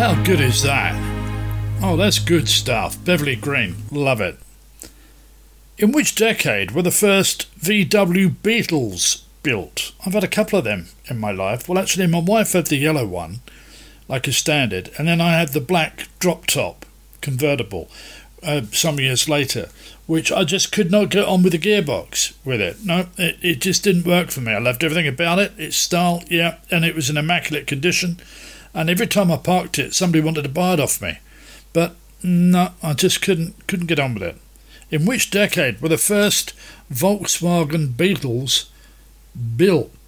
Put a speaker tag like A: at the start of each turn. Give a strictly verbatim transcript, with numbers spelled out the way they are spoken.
A: How good is that? Oh, that's good stuff. Beverly Green, love it. In which decade were the first V W Beetles built? I've had a couple of them in my life. Well, actually, my wife had the yellow one, like a standard, and then I had the black drop-top convertible uh, some years later, which I just could not get on with the gearbox with it. No, it, it just didn't work for me. I loved everything about it, its style, yeah, and it was in immaculate condition, and every time I parked it, somebody wanted to buy it off me. But no, I just couldn't couldn't get on with it. In which decade were the first Volkswagen Beetles built?